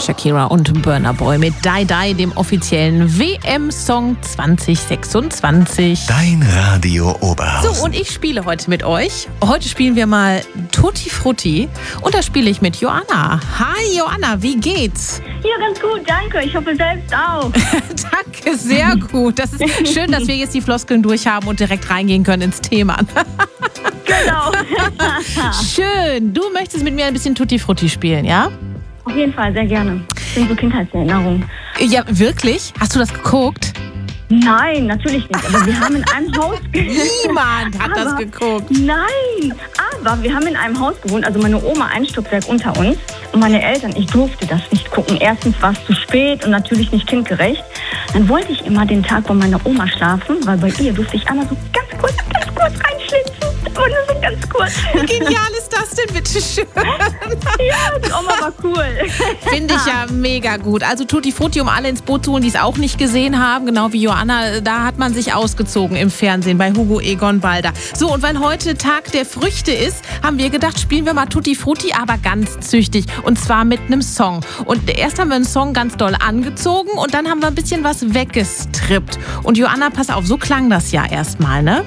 Shakira und Burna Boy mit Die Die, dem offiziellen WM-Song 2026. Dein Radio Oberhausen. So, und ich spiele heute mit euch. Heute spielen wir mal Tutti Frutti und da spiele ich mit Joanna. Hi Joanna, wie geht's? Ja, ganz gut, danke. Ich hoffe selbst auch. Danke, sehr gut. Das ist schön, dass wir jetzt die Floskeln durchhaben und direkt reingehen können ins Thema. Genau. Schön. Du möchtest mit mir ein bisschen Tutti Frutti spielen, ja? Auf jeden Fall, sehr gerne. Das sind so Kindheitserinnerungen. Ja, wirklich? Hast du das geguckt? Nein, natürlich nicht. Aber wir haben in einem Haus Niemand hat das geguckt. Nein, aber wir haben in einem Haus gewohnt, also meine Oma ein Stockwerk unter uns und meine Eltern, ich durfte das nicht gucken. Erstens war es zu spät und natürlich nicht kindgerecht. Dann wollte ich immer den Tag bei meiner Oma schlafen, weil bei ihr durfte ich einmal so ganz kurz reinschlitzen. Aber nur so ganz kurz. Wie genial ist das denn, bitteschön? Ja, die Oma war cool. Finde ich ja mega gut. Also Tutti Frutti, um alle ins Boot zu holen, die es auch nicht gesehen haben, genau wie Joanna, da hat man sich ausgezogen im Fernsehen bei Hugo Egon Balder. So, und weil heute Tag der Früchte ist, haben wir gedacht, spielen wir mal Tutti Frutti, aber ganz züchtig. Und zwar mit einem Song. Und erst haben wir einen Song ganz doll angezogen und dann haben wir ein bisschen was weggestrippt. Und Joanna, pass auf, so klang das ja erstmal, ne?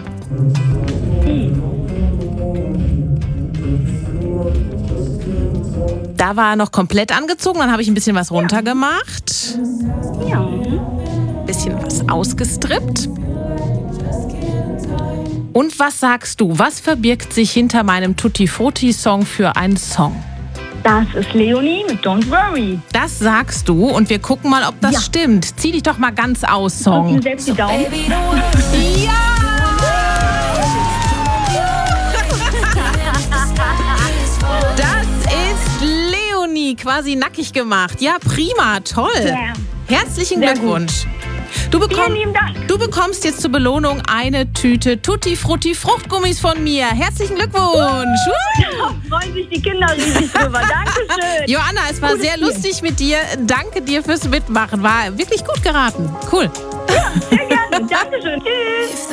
Da war er noch komplett angezogen, dann habe ich ein bisschen was runtergemacht. Ja. Ein bisschen was ausgestrippt. Und was sagst du? Was verbirgt sich hinter meinem Tutti Frutti-Song für einen Song? Das ist Leonie mit Don't Worry. Das sagst du und wir gucken mal, ob das stimmt. Zieh dich doch mal ganz aus, Drück mir Song. selbst die Daumen. Ja! Das ist Leonie, quasi nackig gemacht. Ja, prima, toll. Ja. Herzlichen Sehr Glückwunsch. Vielen lieben Dank. Du bekommst jetzt zur Belohnung eine Tüte Tutti Frutti Fruchtgummis von mir. Herzlichen Glückwunsch. Da freuen sich die Kinder riesig drüber. Dankeschön. Joanna, es war sehr lustig mit dir. Danke dir fürs Mitmachen. War wirklich gut geraten. Cool. Sehr gerne. Dankeschön. Tschüss.